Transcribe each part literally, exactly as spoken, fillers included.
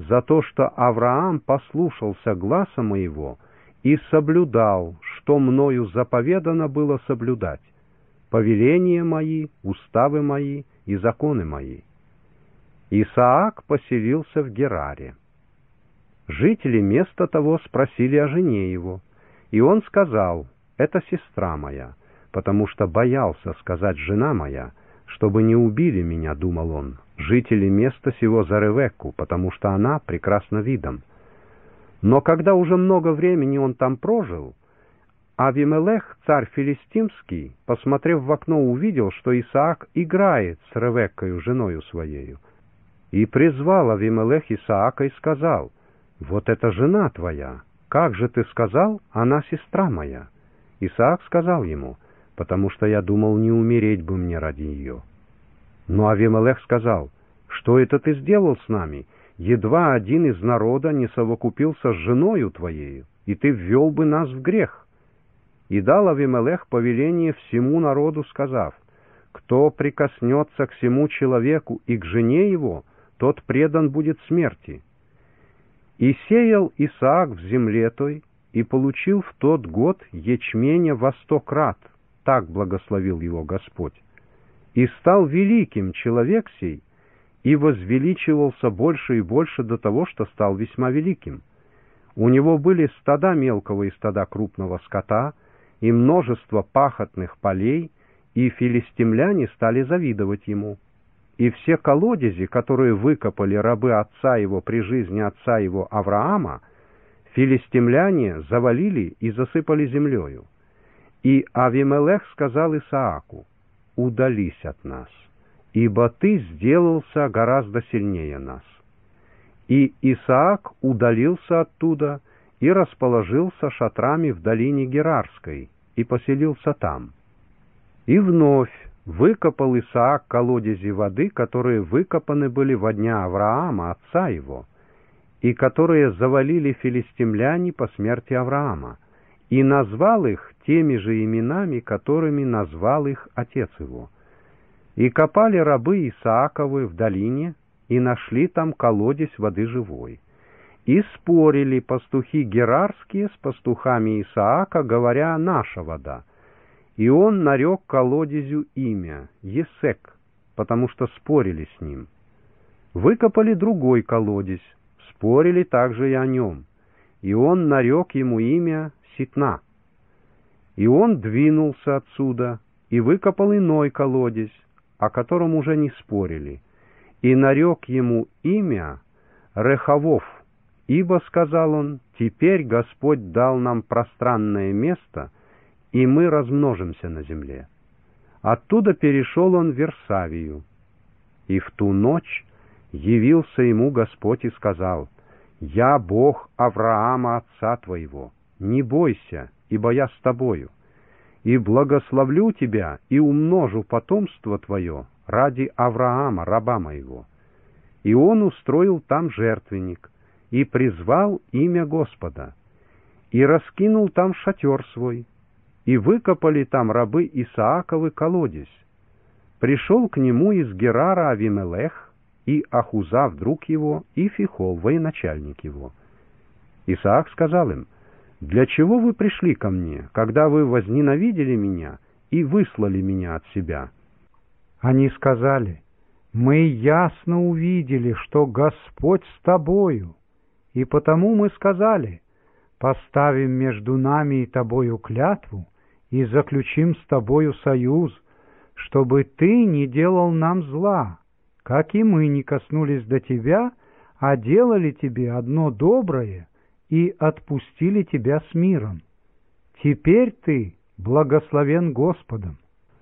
за то, что Авраам послушался гласа моего и соблюдал, что мною заповедано было соблюдать, повеления мои, уставы мои и законы мои. Исаак поселился в Гераре. Жители места того спросили о жене его, и он сказал: «Это сестра моя», потому что боялся сказать «жена моя», чтобы не убили меня, думал он, жители места сего за Ревекку, потому что она прекрасна видом. Но когда уже много времени он там прожил, Авимелех, царь филистимский, посмотрев в окно, увидел, что Исаак играет с Ревеккою, женою своею. И призвал Авимелех Исаака и сказал: «Вот это жена твоя. Как же ты сказал, она сестра моя?» Исаак сказал ему: «Потому что я думал, не умереть бы мне ради ее». Но Авимелех сказал: «Что это ты сделал с нами? Едва один из народа не совокупился с женою твоею, и ты ввел бы нас в грех». И дал Авимелех повеление всему народу, сказав: «Кто прикоснется к сему человеку и к жене его, тот предан будет смерти». И сеял Исаак в земле той, и получил в тот год ячменя во сто крат, так благословил его Господь. И стал великим человек сей, и возвеличивался больше и больше до того, что стал весьма великим. У него были стада мелкого и стада крупного скота, и множество пахотных полей, и филистимляне стали завидовать ему. И все колодези, которые выкопали рабы отца его при жизни отца его Авраама, филистимляне завалили и засыпали землею. И Авимелех сказал Исааку: «Удались от нас, ибо ты сделался гораздо сильнее нас». И Исаак удалился оттуда и расположился шатрами в долине Герарской и поселился там. И вновь выкопал Исаак колодези воды, которые выкопаны были во дня Авраама, отца его, и которые завалили филистимляне по смерти Авраама, и назвал их теми же именами, которыми назвал их отец его. И копали рабы Исааковы в долине, и нашли там колодезь воды живой. И спорили пастухи герарские с пастухами Исаака, говоря: «Наша вода». И он нарек колодезю имя Есек, потому что спорили с ним. Выкопали другой колодезь, спорили также и о нем, и он нарек ему имя Ситна. И он двинулся отсюда и выкопал иной колодезь, о котором уже не спорили, и нарек ему имя Рехавов, ибо, сказал он, теперь Господь дал нам пространное место, и мы размножимся на земле. Оттуда перешел он в Версавию. И в ту ночь явился ему Господь и сказал: «Я Бог Авраама, отца твоего, не бойся, ибо я с тобою, и благословлю тебя и умножу потомство твое ради Авраама, раба моего». И он устроил там жертвенник, и призвал имя Господа, и раскинул там шатер свой, и выкопали там рабы Исааковы колодезь. Пришел к нему из Герара Авимелех, и Ахузав, друг его, и Фихол, военачальник его. Исаак сказал им: «Для чего вы пришли ко мне, когда вы возненавидели меня и выслали меня от себя?» Они сказали: «Мы ясно увидели, что Господь с тобою, и потому мы сказали: поставим между нами и тобою клятву, и заключим с тобою союз, чтобы ты не делал нам зла, как и мы не коснулись до тебя, а делали тебе одно доброе и отпустили тебя с миром. Теперь ты благословен Господом».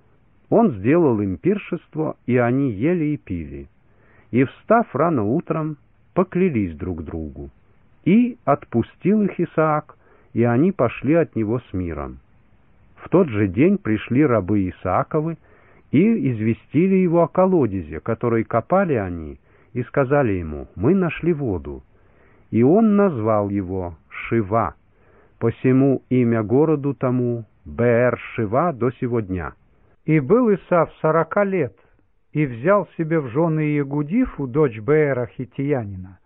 Он сделал им пиршество, и они ели и пили, и, встав рано утром, поклялись друг другу. И отпустил их Исаак, и они пошли от него с миром. В тот же день пришли рабы Исааковы и известили его о колодезе, который копали они, и сказали ему: «Мы нашли воду». И он назвал его Шива, посему имя городу тому Беэр-Шива до сего дня. И был Исав сорока лет, и взял себе в жены Егудифу, дочь Беэра хиттиянина,